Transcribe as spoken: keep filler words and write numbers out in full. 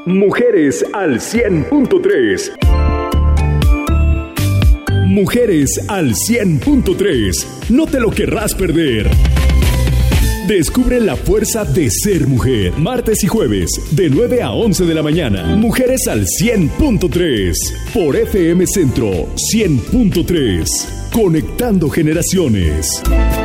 Mujeres al cien punto tres. Mujeres al cien punto tres. No te lo querrás perder. Descubre la fuerza de ser mujer. Martes y jueves, de nueve a once de la mañana. Mujeres al cien punto tres. Por F M Centro cien punto tres. Conectando generaciones.